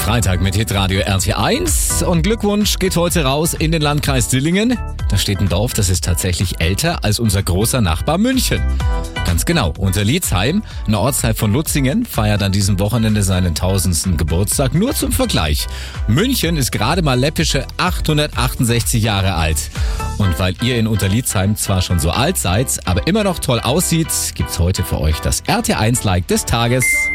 Freitag mit Hitradio RT1 und Glückwunsch geht heute raus in den Landkreis Dillingen. Da steht ein Dorf, das ist tatsächlich älter als unser großer Nachbar München. Ganz genau, Unterliedsheim, ein Ortsteil von Lutzingen, feiert an diesem Wochenende seinen 1000. Geburtstag. Nur zum Vergleich, München ist gerade mal läppische 868 Jahre alt. Und weil ihr in Unterliedsheim zwar schon so alt seid, aber immer noch toll aussieht, gibt's heute für euch das RT1-Like des Tages.